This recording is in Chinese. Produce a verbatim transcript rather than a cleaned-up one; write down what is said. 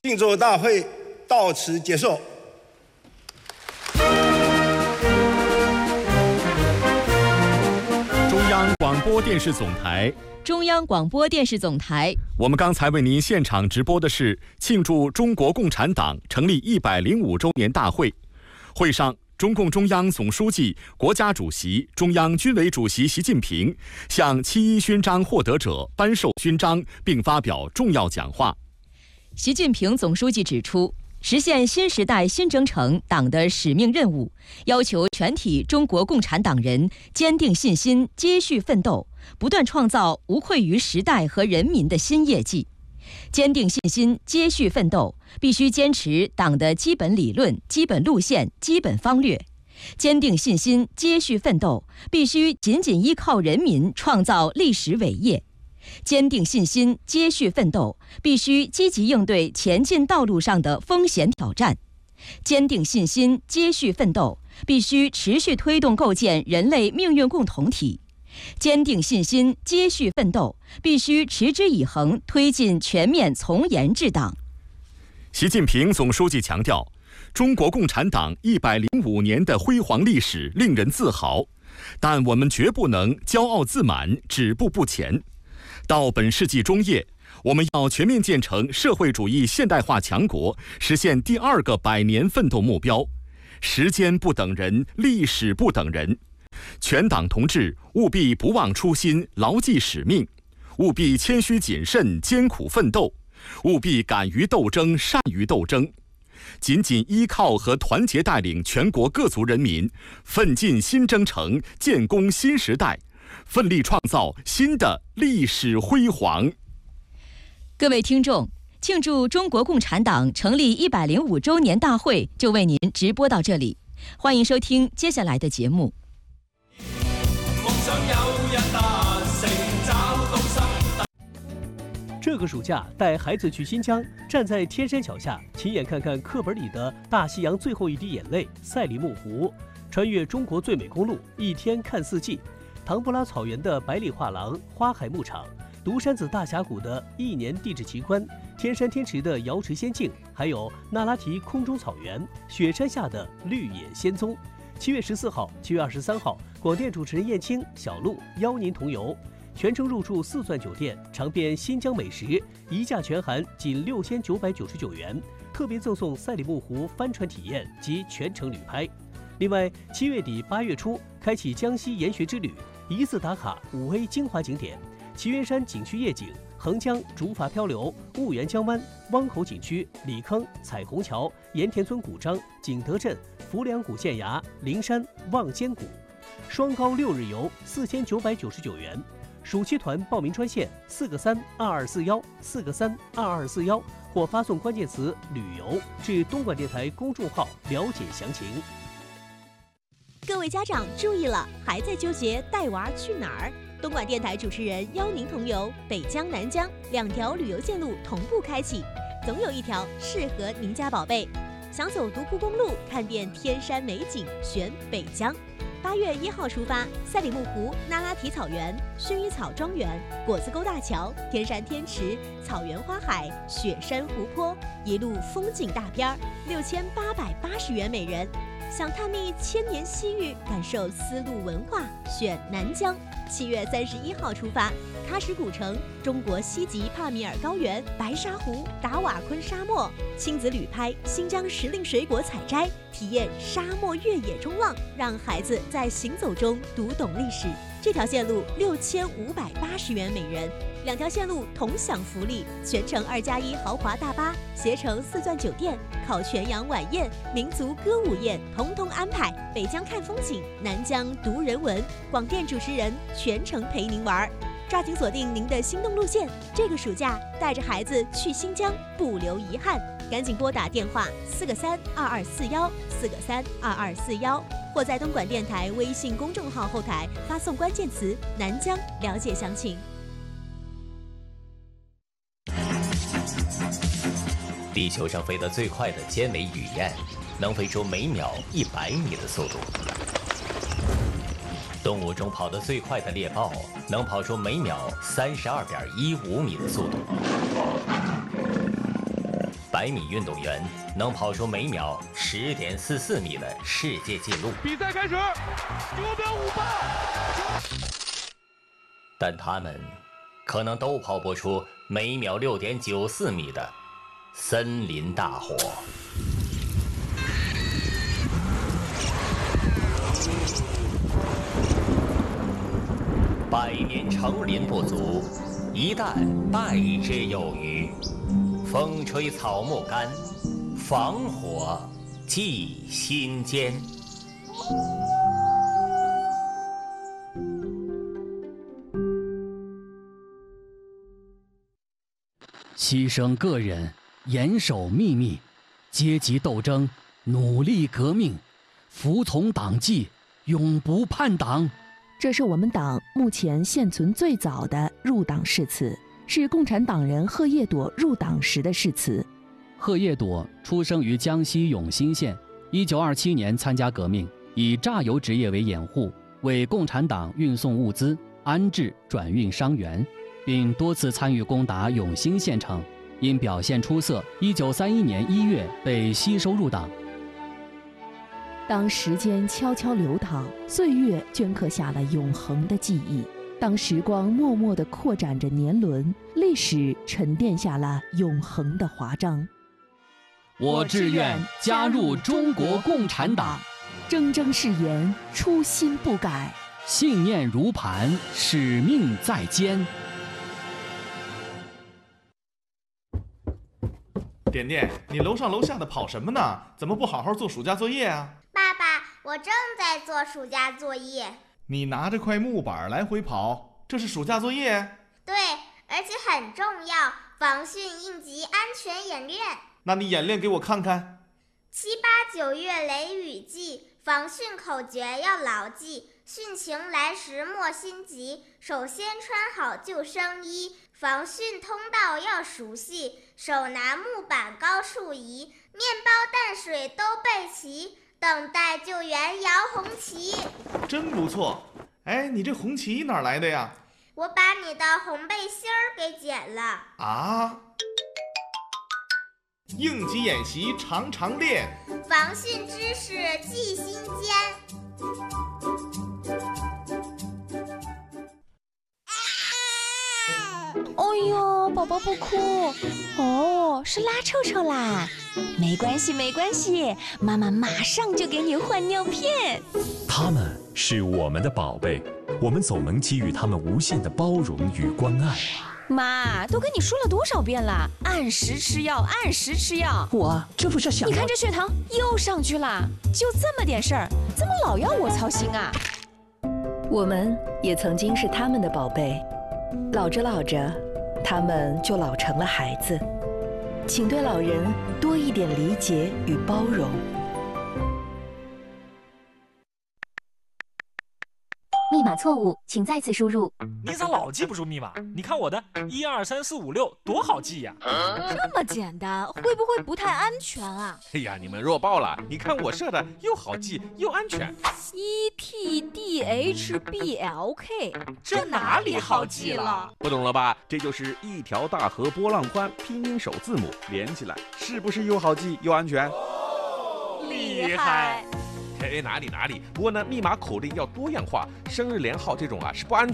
庆祝大会到此结束。 中央广播电视总台， 中央广播电视总台。 我们刚才为您现场直播的是庆祝中国共产党成立一百零五周年大会。会上，中共中央总书记、国家主席、中央军委主席习近平向七一勋章获得者颁授勋章，并发表重要讲话。 习近平总书记指出，实现新时代新征程党的使命任务，要求全体中国共产党人坚定信心，接续奋斗，不断创造无愧于时代和人民的新业绩。坚定信心，接续奋斗，必须坚持党的基本理论、基本路线、基本方略。坚定信心，接续奋斗，必须紧紧依靠人民，创造历史伟业。坚定信心，接续奋斗，必须积极应对前进道路上的风险挑战。坚定信心，接续奋斗，必须持续推动构建人类命运共同体。坚定信心，接续奋斗，必须持之以恒推进全面从严治党。 习近平总书记强调，中国共产党一百零五年的辉煌历史令人自豪，但我们绝不能骄傲自满、止步不前。到本世纪中叶，我们要全面建成社会主义现代化强国，实现第二个百年奋斗目标。时间不等人，历史不等人。全党同志务必不忘初心，牢记使命；务必谦虚谨慎，艰苦奋斗；务必敢于斗争，善于斗争。紧紧依靠和团结带领全国各族人民，奋进新征程，建功新时代，奋力创造新的历史辉煌。 各位听众，庆祝中国共产党成立一百零五周年大会就为您直播到这里，欢迎收听接下来的节目。 这个暑假带孩子去新疆，站在天山脚下，亲眼看看课本里的大西洋最后一滴眼泪赛里木湖，穿越中国最美公路，一天看四季，唐布拉草原的百里画廊、花海牧场，独山子大峡谷的一年地质奇观，天山天池的瑶池仙境，还有那拉提空中草原，雪山下的绿野仙踪。七月十四号、七月二十三号，广电主持人燕青、小璐邀您同游，全程入住四钻酒店，尝遍新疆美食，一价全含仅六千九百九十九元，特别赠送赛里木湖帆船体验及全程旅拍。另外，七月底八月初开启江西研学之旅，一次打卡五 A 精华景点：祁元山景区夜景、横江竹筏漂流、婺源江湾、汪口景区、李坑、彩虹桥、盐田村古章、景德镇、浮梁谷县衙、灵山、望仙谷。双高六日游四千九百九十九元。暑期团报名专线四个三二二四幺四个三二二四幺，或发送关键词“旅游”至东莞电台公众号了解详情。 各位家长注意了，还在纠结带娃去哪儿？东莞电台主持人邀您同游北疆、南疆两条旅游线路同步开启，总有一条适合您家宝贝。想走独库公路，看遍天山美景，选北疆。八月一号出发，赛里木湖、那拉提草原、薰衣草庄园、果子沟大桥、天山天池、草原花海、雪山湖泊，一路风景大片儿，六千八百八十元每人。想探秘千年西域，感受丝路文化，选南疆。七月三十一号出发，喀什古城、中国西极帕米尔高原、白沙湖、达瓦昆沙漠，亲子旅拍新疆时令水果采摘，体验沙漠越野冲浪，让孩子在行走中读懂历史。这条线路六千五百八十元每人。两条线路同享福利，全程二加一豪华大巴、携程四钻酒店、烤全羊晚宴、民族歌舞宴，统统安排。北疆看风景，南疆读人文，广电主持人全程陪您玩。抓紧锁定您的心动路线，这个暑假带着孩子去新疆，不留遗憾。赶紧拨打电话四个三二二四幺四个三二二四幺，或在东莞电台微信公众号后台发送关键词“南疆”了解详情。 地球上飞得最快的尖尾雨燕，能飞出每秒一百米的速度。动物中跑得最快的猎豹，能跑出每秒三十二点一五米的速度。 百米运动员能跑出每秒十点四四米的世界纪录。 比赛开始，九秒五八。 但他们可能都跑不出每秒六点九四米的森林大火。百年成林不足，一旦败之有余。风吹草木干，防火祭心间。 牺牲个人，严守秘密，阶级斗争，努力革命，服从党纪，永不叛党。 这是我们党目前现存最早的入党誓词，是共产党人贺叶朵入党时的誓词。 贺叶朵出生于江西永新县，一九二七年参加革命，以榨油职业为掩护，为共产党运送物资、安置转运伤员，并多次参与攻打永新县城。因表现出色，一九三一年一月被吸收入党。 当时间悄悄流淌，岁月镌刻下了永恒的记忆。当时光默默地扩展着年轮，历史沉淀下了永恒的华章。 我志愿加入中国共产党， 铮铮誓言，初心不改， 信念如磐，使命在肩。 点点，你楼上楼下的跑什么呢？怎么不好好做暑假作业啊？ 爸爸，我正在做暑假作业。 你拿着块木板来回跑，这是暑假作业？ 对，而且很重要，防汛应急安全演练。 那你演练给我看看。 七八九月雷雨季，防汛口诀要牢记。汛情来时莫心急，首先穿好救生衣。防汛通道要熟悉，手拿木板高处移。面包淡水都备齐，等待救援摇红旗。 真不错。哎，你这红旗哪来的呀？ 我把你的红背心儿给剪了。 啊？应急演习常常练， 防汛知识记心间。 哎呦，宝宝不哭哦，是拉臭臭啦。没关系没关系，妈妈马上就给你换尿片。 他们是我们的宝贝，我们总能给予他们无限的包容与关爱。 妈，都跟你说了多少遍了，按时吃药，按时吃药。 我这不是想…… 你看这血糖又上去了，就这么点事儿，怎么老要我操心啊？ 我们也曾经是他们的宝贝，老着老着，他们就老成了孩子。请对老人多一点理解与包容。 密码错误，请再次输入。 你咋老记不住密码？你看我的一二三四五六多好记呀！ 这么简单，会不会不太安全啊？ 哎呀，你们弱爆了！你看我设的又好记又安全。 E T D H B L K， 这哪里好记了？ 不懂了吧？这就是一条大河波浪宽，拼音首字母连起来，是不是又好记又安全？ 哦、厉害！ 哎，哪里哪里，不过呢，密码口令要多样化，生日连号这种啊是不安全。